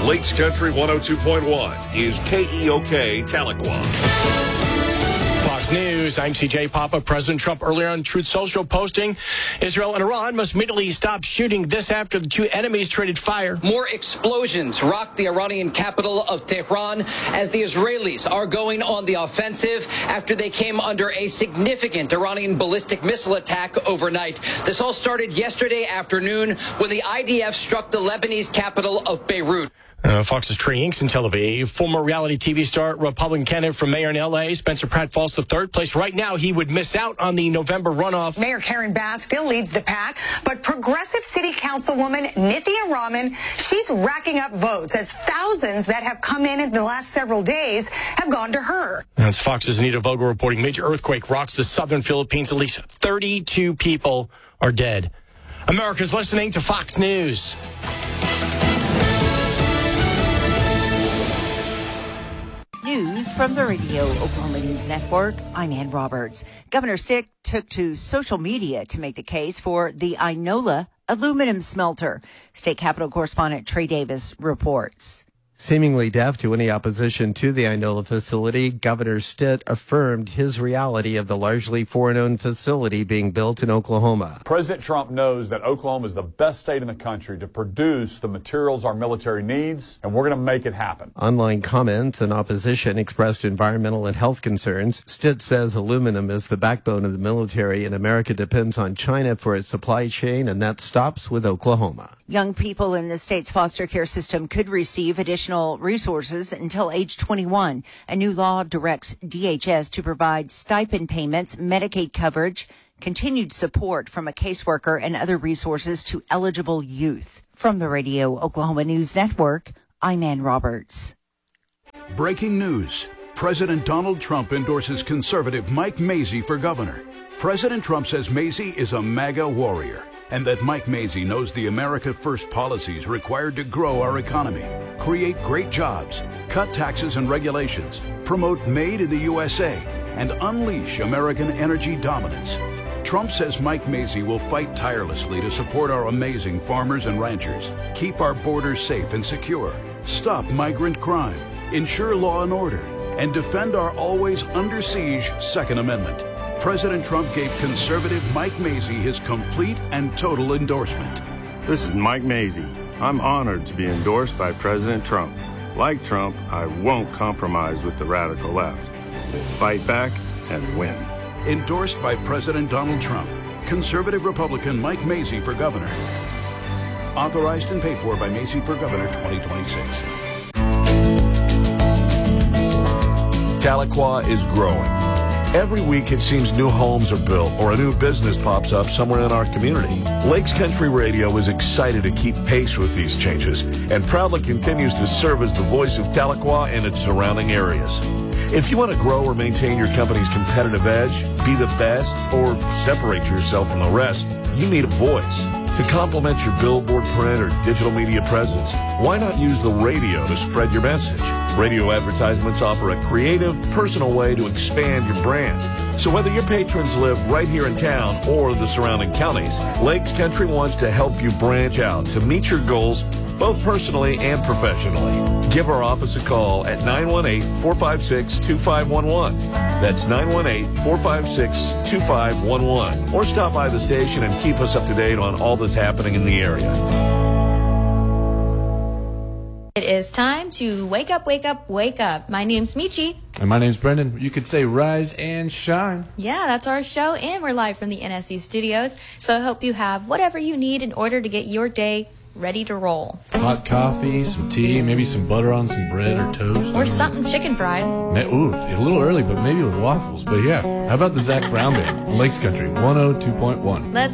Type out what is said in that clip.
Lakes Country 102.1 is KEOK Tahlequah. Fox News, I'm CJ Papa. President Trump earlier on Truth Social posting, Israel and Iran must immediately stop shooting this after the two enemies traded fire. More explosions rocked the Iranian capital of Tehran as the Israelis are going on the offensive after they came under a significant Iranian ballistic missile attack overnight. This all started yesterday afternoon when the IDF struck the Lebanese capital of Beirut. Fox's Trey Inks in Tel Aviv. Former reality TV star, Republican candidate for mayor in L.A., Spencer Pratt falls to third place. Right now, he would miss out on the November runoff. Mayor Karen Bass still leads the pack, but progressive city councilwoman Nithya Raman, she's racking up votes as thousands that have come in the last several days have gone to her. That's Fox's Anita Vogel reporting. Major earthquake rocks the southern Philippines. At least 32 people are dead. America's listening to Fox News. News from the Radio Oklahoma News Network. I'm Ann Roberts. Governor Stitt took to social media to make the case for the Inola aluminum smelter. State Capitol correspondent Trey Davis reports. Seemingly deaf to any opposition to the Inola facility, Governor Stitt affirmed his reality of the largely foreign-owned facility being built in Oklahoma. President Trump knows that Oklahoma is the best state in the country to produce the materials our military needs, and we're going to make it happen. Online comments and opposition expressed environmental and health concerns. Stitt says aluminum is the backbone of the military, and America depends on China for its supply chain, and that stops with Oklahoma. Young people in the state's foster care system could receive additional resources until age 21. A new law directs DHS to provide stipend payments, Medicaid coverage, continued support from a caseworker, and other resources to eligible youth. From the Radio Oklahoma News Network, I'm Ann Roberts. Breaking news. President Donald Trump endorses conservative Mike Mazzei for governor. President Trump says Mazzei is a MAGA warrior, and that Mike Mazzei knows the America First policies required to grow our economy, create great jobs, cut taxes and regulations, promote Made in the USA, and unleash American energy dominance. Trump says Mike Mazzei will fight tirelessly to support our amazing farmers and ranchers, keep our borders safe and secure, stop migrant crime, ensure law and order, and defend our always under siege Second Amendment. President Trump gave conservative Mike Mazzei his complete and total endorsement. This is Mike Mazzei. I'm honored to be endorsed by President Trump. Like Trump, I won't compromise with the radical left. We'll fight back and win. Endorsed by President Donald Trump. Conservative Republican Mike Mazzei for governor. Authorized and paid for by Mazzei for Governor 2026. Tahlequah is growing. Every week, it seems new homes are built or a new business pops up somewhere in our community. Lakes Country Radio is excited to keep pace with these changes and proudly continues to serve as the voice of Tahlequah and its surrounding areas. If you want to grow or maintain your company's competitive edge, be the best, or separate yourself from the rest, you need a voice. To complement your billboard, print, or digital media presence, why not use the radio to spread your message? Radio advertisements offer a creative, personal way to expand your brand. So whether your patrons live right here in town or the surrounding counties, Lakes Country wants to help you branch out to meet your goals both personally and professionally. Give our office a call at 918-456-2511. That's 918-456-2511. Or stop by the station and keep us up to date on all that's happening in the area. It is time to wake up, wake up, wake up. My name's Michi. And my name's Brendan. You could say rise and shine. Yeah, that's our show, and we're live from the NSU studios. So I hope you have whatever you need in order to get your day ready to roll. Hot coffee, some tea, maybe some butter on some bread or toast. Or something chicken fried. Ooh, a little early, but maybe with waffles. But yeah, how about the Zach Brown Band on Lakes Country 102.1? Let's